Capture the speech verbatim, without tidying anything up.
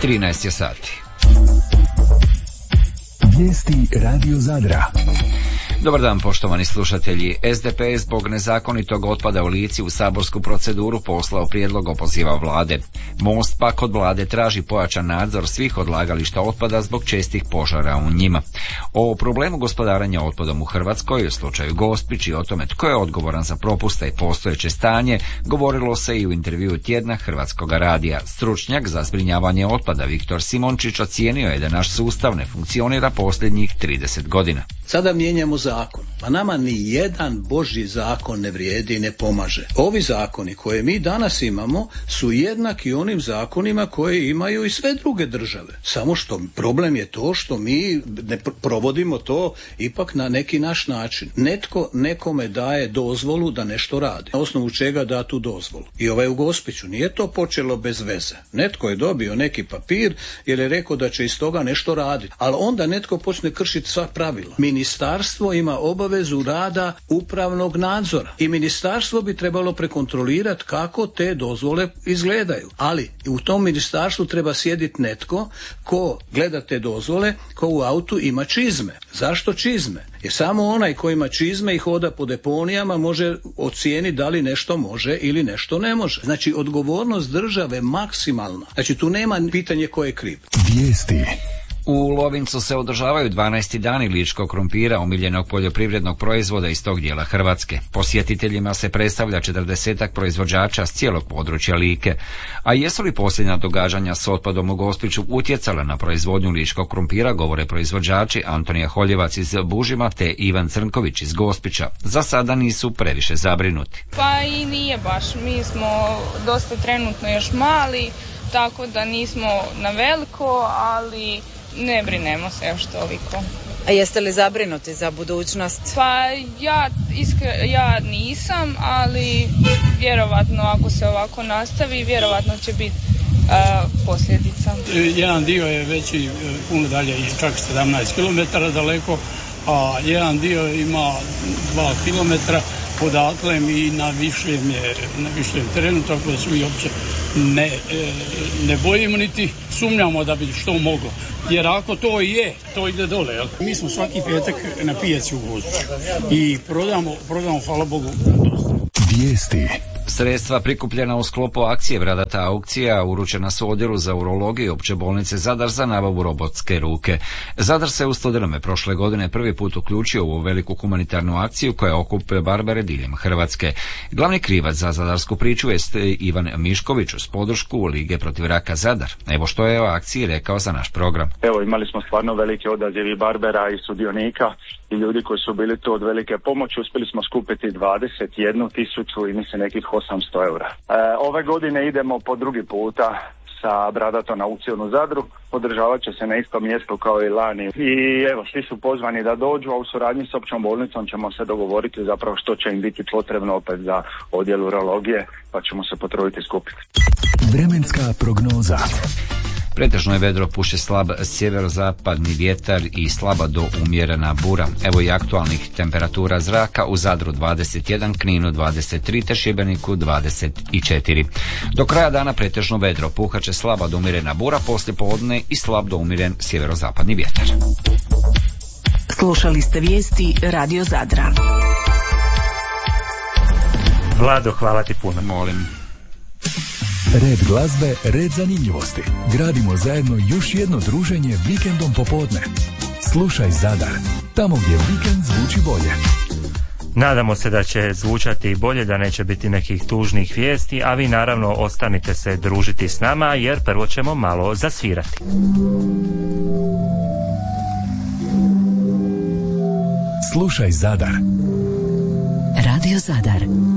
trinaest je sati. Vijesti Radio Zadra. Dobar dan, poštovani slušatelji. S D P zbog nezakonitog otpada u Lici u saborsku proceduru poslao prijedlog opoziva vlade. Most pak od vlade traži pojačan nadzor svih odlagališta otpada zbog čestih požara u njima. O problemu gospodarenja otpadom u Hrvatskoj, u slučaju Gospić i o tome tko je odgovoran za propuste i postojeće stanje, govorilo se i u intervjuu tjedna Hrvatskog radija. Stručnjak za zbrinjavanje otpada Viktor Simončić ocijenio je da naš sustav ne funkcionira posljednjih trideset godina. Sada mijenjamo zakon, a nama ni jedan Božji zakon ne vrijedi i ne pomaže. Ovi zakoni koje mi danas imamo su jednaki onim zakonima koje imaju i sve druge države. Samo što problem je to što mi ne provodimo to ipak na neki naš način. Netko nekome daje dozvolu da nešto radi. Na osnovu čega da tu dozvolu? I ovaj u Gospiću nije to počelo bez veze. Netko je dobio neki papir jer je rekao da će iz toga nešto raditi. Ali onda netko počne kršiti sva pravila. Ministarstvo ima obavezu rada upravnog nadzora i ministarstvo bi trebalo prekontrolirati kako te dozvole izgledaju. Ali u tom ministarstvu treba sjediti netko ko gleda te dozvole, ko u autu ima čizme. Zašto čizme? Jer samo onaj ko ima čizme i hoda po deponijama može ocijeniti da li nešto može ili nešto ne može. Znači odgovornost države maksimalna. Znači tu nema pitanje ko je kriv. Vijesti. U Lovincu se održavaju dvanaesti dani ličkog krumpira, omiljenog poljoprivrednog proizvoda iz tog dijela Hrvatske. Posjetiteljima se predstavlja četrdesetak proizvođača s cijelog područja Like. A jesu li posljednja događanja s otpadom u Gospiću utjecala na proizvodnju ličkog krumpira, govore proizvođači Antonija Holjevac iz Bužima te Ivan Crnković iz Gospića. Za sada nisu previše zabrinuti. Pa i nije baš. Mi smo dosta trenutno još mali, tako da nismo na veliko, ali ne brinemo se još toliko. A jeste li zabrinuti za budućnost? Pa ja, iskre, ja nisam, ali vjerovatno ako se ovako nastavi, vjerovatno će biti uh, posljedica. Jedan dio je veći, puno dalje, čak sedamnaest kilometara daleko, a jedan dio ima dva kilometra odatle i na višem je, na višem terenu, tako da se mi uopće ne, ne bojimo niti sumnjamo da bi što moglo. Jer ako to je, to ide dole. Jel? Mi smo svaki petak na pijaci u Gospiću i prodamo, prodamo, hvala Bogu, dosta. Vijesti. Sredstva prikupljena u sklopu akcije Bradata aukcija uručena su odjelu za urologiju Opće bolnice Zadar za nabavu robotske ruke. Zadar se u studenome prošle godine prvi put uključio u veliku humanitarnu akciju koja okupe barbare diljem Hrvatske. Glavni krivac za zadarsku priču je Ivan Mišković uz podršku Lige protiv raka Zadar. Evo što je o akciji rekao za naš program. Evo, imali smo stvarno veliki odaziv i barbera i sudionika i ljudi koji su bili tu od velike pomoći. Uspjeli smo skupiti dvadeset jednu tisuću i mislim nekih osamsto eura. E, ove godine idemo po drugi puta sa Bradatom aukcijom u Zadru. Održavat će se na istom mjestu kao i lani. I evo, svi su pozvani da dođu, a u suradnji s Općom bolnicom ćemo se dogovoriti zapravo što će im biti potrebno opet za odjel urologije, pa ćemo se potruditi skupiti. Vremenska prognoza. Pretežno je vedro, puše slab sjeverozapadni vjetar i slaba do umjerena bura. Evo i aktualnih temperatura zraka: u Zadru dvadeset jedan, Kninu dvadeset tri te Šibeniku dvadeset četiri. Do kraja dana pretežno vedro, puhaće slaba do umjerena bura, poslije podne i slab do umjeren sjeverozapadni vjetar. Slušali ste vijesti Radio Zadra. Vlado, hvala ti puno. Molim. Red glazbe, red zanimljivosti. Gradimo zajedno još jedno druženje vikendom popodne. Slušaj Zadar, tamo gdje vikend zvuči bolje. Nadamo se da će zvučati bolje, da neće biti nekih tužnih vijesti, a vi naravno ostanite se družiti s nama, jer prvo ćemo malo zasvirati. Slušaj Zadar. Radio Zadar.